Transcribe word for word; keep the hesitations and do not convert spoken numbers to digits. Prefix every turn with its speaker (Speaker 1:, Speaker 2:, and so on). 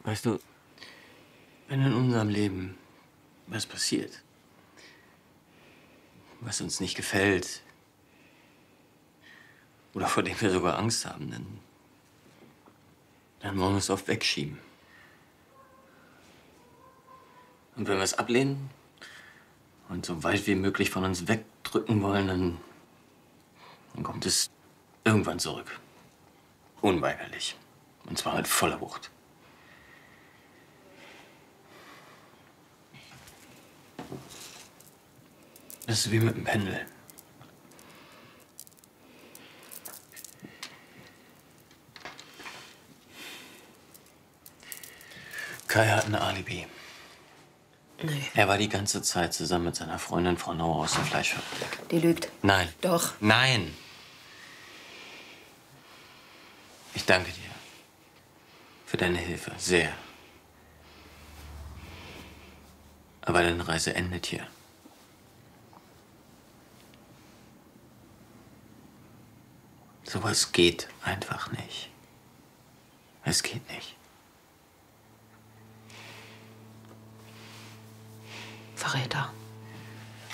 Speaker 1: Weißt du, wenn in unserem Leben was passiert, was uns nicht gefällt oder vor dem wir sogar Angst haben, dann, dann wollen wir es oft wegschieben. Und wenn wir es ablehnen und so weit wie möglich von uns wegdrücken wollen, dann, dann kommt es irgendwann zurück. Unweigerlich. Und zwar mit voller Wucht. Das ist wie mit dem Pendel. Kai hat ein Alibi.
Speaker 2: Nee.
Speaker 1: Er war die ganze Zeit zusammen mit seiner Freundin Frau Nauer aus der Fleischfabrik.
Speaker 2: Die lügt.
Speaker 1: Nein.
Speaker 2: Doch.
Speaker 1: Nein. Ich danke dir für deine Hilfe. Sehr. Aber deine Reise endet hier. Sowas geht einfach nicht. Es geht nicht.
Speaker 2: Verräter.